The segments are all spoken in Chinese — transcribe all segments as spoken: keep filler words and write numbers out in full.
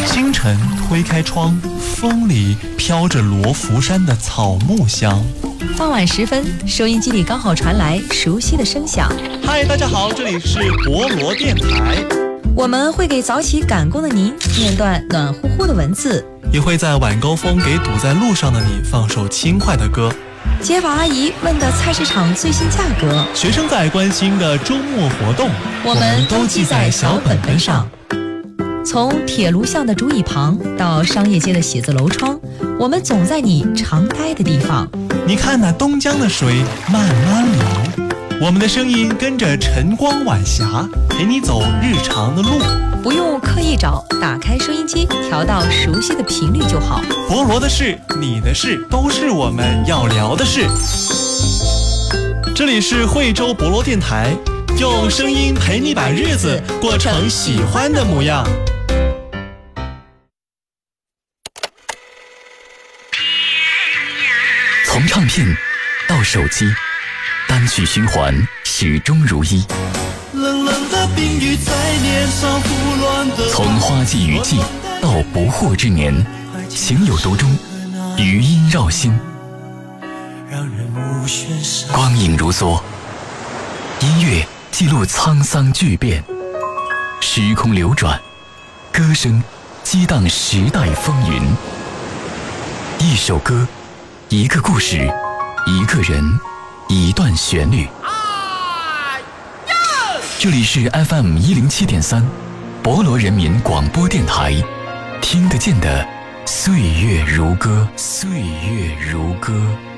清晨推开窗，风里飘着罗浮山的草木香。 傍晚时分，收音机里刚好传来熟悉的声响。 嗨，大家好，这里是博罗电台。 我们会给早起赶工的您念段暖乎乎的文字， 也会在晚高峰给堵在路上的你放首轻快的歌。 街坊阿姨问的菜市场最新价格， 学生仔关心的周末活动， 我们都记在小本本上。从铁炉巷的竹椅旁到商业街的写字楼窗，我们总在你常待的地方。 你看那东江的水慢慢流，我们的声音跟着晨光晚霞，陪你走日常的路。 不用刻意找，打开收音机，调到熟悉的频率就好。 博罗的事，你的事，都是我们要聊的事。这里是惠州博罗电台，用声音陪你把日子过成喜欢的模样。 从唱片到手机，单曲循环始终如一。 冷冷的冰雨在脸上胡乱的。 从花季雨季到不惑之年，情有独钟，余音绕心，光影如梭。音乐记录沧桑巨变，时空流转，歌声激荡时代风云。一首歌，一个故事，一个人，一段旋律。这里是 F M 一零七点三，博罗人民广播电台，听得见的岁月如歌，岁月如歌。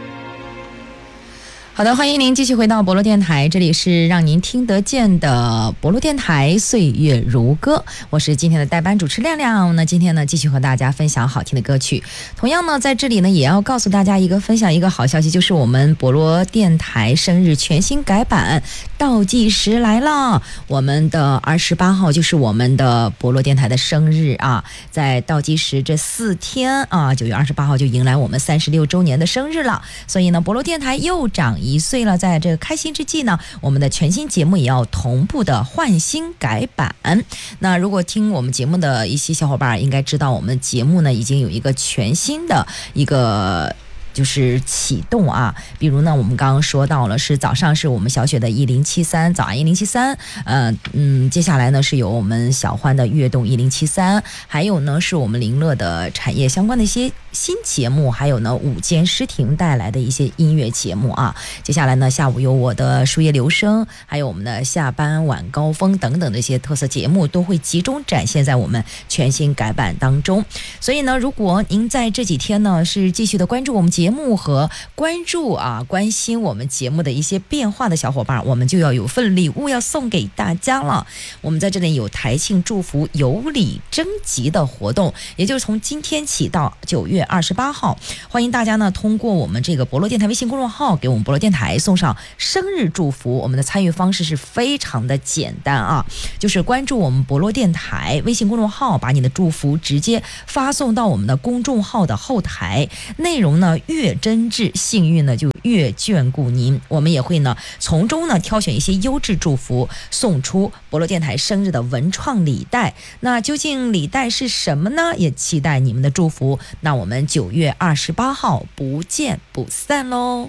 好的，欢迎您继续回到博罗电台，这里是让您听得见的博罗电台岁月如歌，我是今天的代班主持亮亮。那今天呢，继续和大家分享好听的歌曲。同样呢，在这里呢，也要告诉大家一个分享一个好消息，就是我们博罗电台生日全新改版倒计时来了。我们的二十八号就是我们的博罗电台的生日啊，在倒计时这四天啊，九月二十八号就迎来我们三十六周年的生日了。所以呢，博罗电台又长一岁了。在这个开心之际呢，我们的全新节目也要同步的换新改版。那如果听我们节目的一些小伙伴应该知道，我们节目呢已经有一个全新的一个就是启动啊，比如呢，我们刚刚说到了是早上是我们小雪的一零七三早安一零七三，呃嗯，接下来呢是有我们小欢的悦动一零七三，还有呢是我们林乐的产业相关的一些新节目，还有呢午间诗婷带来的一些音乐节目啊。接下来呢下午有我的树叶留声，还有我们的下班晚高峰等等的一些特色节目都会集中展现在我们全新改版当中。所以呢，如果您在这几天呢是继续的关注我们节目节目和关注啊关心我们节目的一些变化的小伙伴，我们就要有份礼物要送给大家了。我们在这里有台庆祝福有礼征集的活动，也就是从今天起到九月二十八号，欢迎大家呢通过我们这个博罗电台微信公众号给我们博罗电台送上生日祝福。我们的参与方式是非常的简单啊，就是关注我们博罗电台微信公众号，把你的祝福直接发送到我们的公众号的后台，内容呢越真挚，幸运呢就越眷顾您。我们也会呢从中呢挑选一些优质祝福，送出博罗电台生日的文创礼袋。那究竟礼袋是什么呢？也期待你们的祝福。那我们九月二十八号不见不散喽！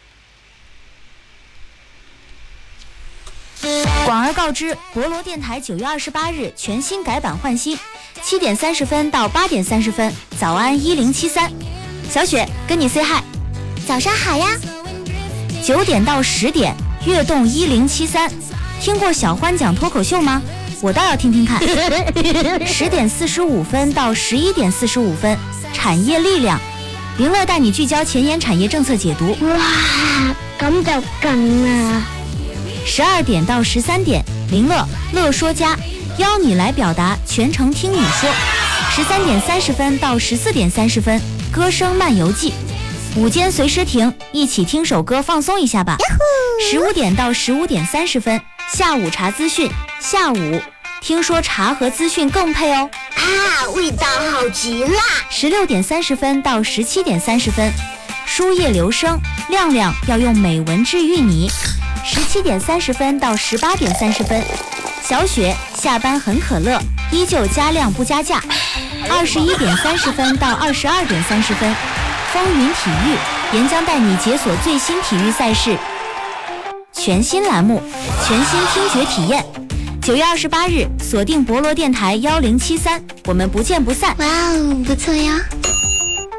广而告之，博罗电台九月二十八日全新改版换新，七点三十分到八点三十分，早安一零七三。小雪跟你 say hi， 早上好呀。 九点到十点，悦动一零七三，听过小欢讲脱口秀吗？我倒要听听看。十点四十五分到十一点四十五分，产业力量，林乐带你聚焦前沿产业政策解读。 哇，咁就勁啦！ 十二點到十三點，林樂樂說家邀你來表達，全程聽你說。十三點三十分到十四點三十分，歌聲漫遊記。午間隨時停，一起聽首歌放鬆一下吧。十五點到十五點三十分，下午茶資訊。下午聽說茶和資訊更配哦。 啊，味道好極啦！ 十六點三十分到十七點三十分，書葉留聲，亮亮要用美文治愈你。十七點三十分到十八點三十分，小雪下班很可樂，依舊加量不加價。 二十一点三十分到二十二点三十分，风云体育沿将带你解锁最新体育赛事，全新栏目，全新听觉体验。九月二十八日，锁定博罗电台幺零七三，我们不见不散。 哇哦，不错呀。